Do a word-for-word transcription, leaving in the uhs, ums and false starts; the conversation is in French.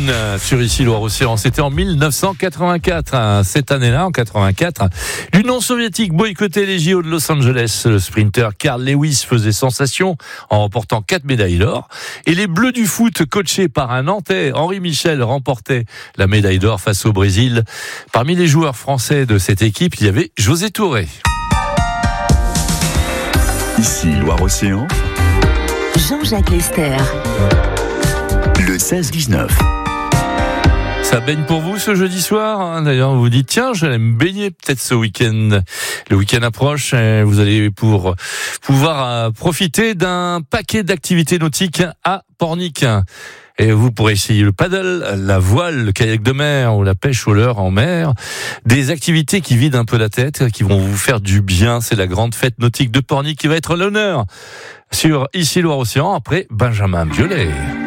une sur Ici Loire-Océan. C'était en mille neuf cent quatre-vingt-quatre. Cette année-là, en quatre-vingt-quatre, l'Union soviétique boycottait les J O de Los Angeles. Le sprinter Carl Lewis faisait sensation en remportant quatre médailles d'or. Et les Bleus du foot, coachés par un Nantais, Henri Michel, remportaient la médaille d'or face au Brésil. Parmi les joueurs français de cette équipe, il y avait José Touré. Ici Loire-Océan, Jean-Jacques Lester. le seize dix-neuf. Ça baigne pour vous ce jeudi soir, hein. D'ailleurs, vous vous dites, tiens, j'allais me baigner peut-être ce week-end. Le week-end approche, et vous allez pour pouvoir euh, profiter d'un paquet d'activités nautiques à Pornic. Et vous pourrez essayer le paddle, la voile, le kayak de mer ou la pêche au leurre en mer. Des activités qui vident un peu la tête, qui vont vous faire du bien. C'est la grande fête nautique de Pornic qui va être l'honneur sur Ici Loire-Océan après Benjamin Biolay.